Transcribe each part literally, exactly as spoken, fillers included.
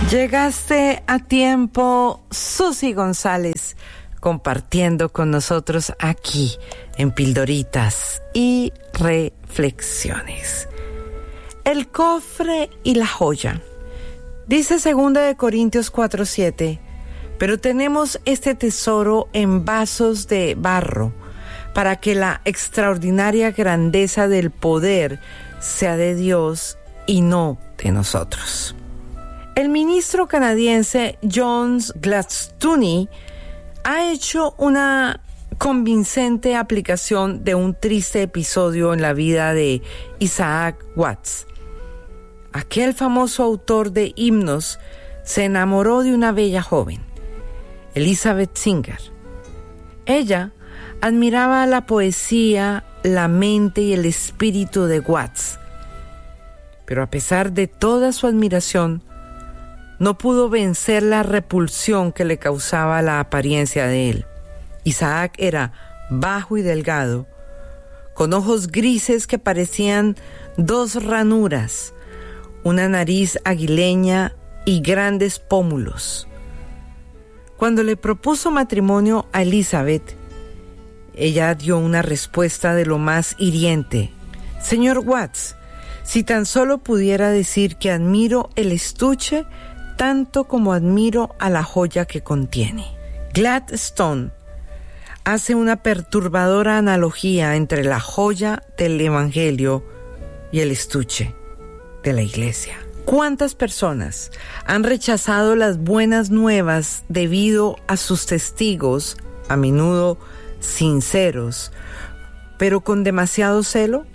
Llegaste a tiempo, Susi González, compartiendo con nosotros aquí en Pildoritas y Reflexiones. El cofre y la joya. Dice segunda de Corintios cuatro siete, pero tenemos este tesoro en vasos de barro, para que la extraordinaria grandeza del poder sea de Dios y no de nosotros. El ministro canadiense John Gladstone ha hecho una convincente aplicación de un triste episodio en la vida de Isaac Watts. Aquel famoso autor de himnos se enamoró de una bella joven, Elizabeth Singer. Ella admiraba la poesía, la mente y el espíritu de Watts, pero a pesar de toda su admiración, no pudo vencer la repulsión que le causaba la apariencia de él. Isaac era bajo y delgado, con ojos grises que parecían dos ranuras, una nariz aguileña y grandes pómulos. Cuando le propuso matrimonio a Elizabeth, ella dio una respuesta de lo más hiriente. Señor Watts, si tan solo pudiera decir que admiro el estuche tanto como admiro a la joya que contiene. Gladstone hace una perturbadora analogía entre la joya del Evangelio y el estuche de la iglesia. ¿Cuántas personas han rechazado las buenas nuevas debido a sus testigos, a menudo sinceros, pero con demasiado celo?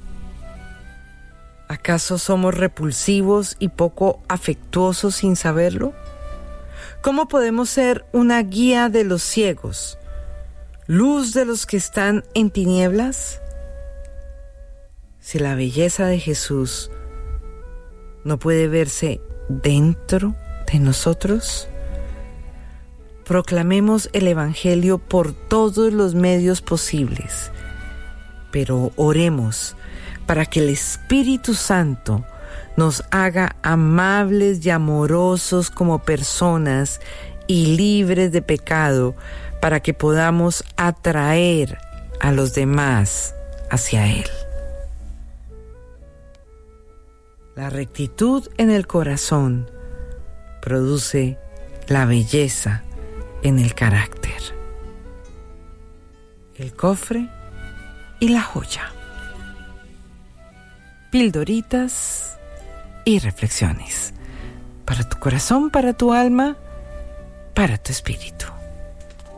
¿Acaso somos repulsivos y poco afectuosos sin saberlo? ¿Cómo podemos ser una guía de los ciegos, luz de los que están en tinieblas? Si la belleza de Jesús no puede verse dentro de nosotros, proclamemos el Evangelio por todos los medios posibles, pero oremos para que el Espíritu Santo nos haga amables y amorosos como personas y libres de pecado, para que podamos atraer a los demás hacia Él. La rectitud en el corazón produce la belleza en el carácter. El cofre y la joya. Pildoritas y reflexiones. Para tu corazón, para tu alma, para tu espíritu.